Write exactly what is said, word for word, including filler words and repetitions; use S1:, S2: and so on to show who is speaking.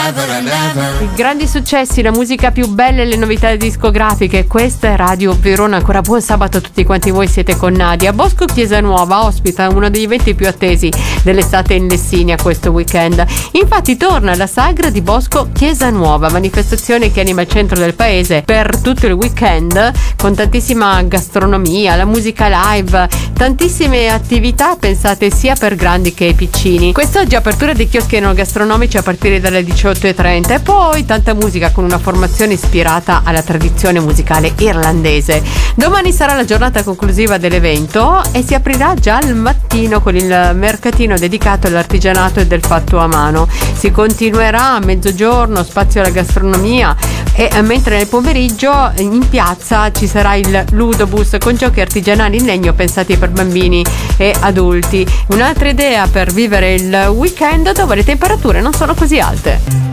S1: I grandi successi, la musica più bella e le novità discografiche. Questa è Radio Verona. Ancora buon sabato a tutti quanti voi, siete con Nadia. Bosco Chiesa Nuova ospita uno degli eventi più attesi dell'estate in Lessinia questo weekend. Infatti torna la sagra di Bosco Chiesa Nuova, manifestazione che anima il centro del paese per tutto il weekend, con tantissima gastronomia, la musica live, tantissime attività pensate sia per grandi che piccini. Quest'oggi apertura dei chioschi enogastronomici a partire dalle diciotto e trenta e poi tanta musica con una formazione ispirata alla tradizione musicale irlandese. Domani sarà la giornata conclusiva dell'evento e si aprirà già al mattino con il mercatino dedicato all'artigianato e del fatto a mano. Si continuerà a mezzogiorno, spazio alla gastronomia, e mentre nel pomeriggio in piazza ci sarà il Ludobus con giochi artigianali in legno pensati per bambini e adulti. Un'altra idea per vivere il weekend dove le temperature non sono così alte.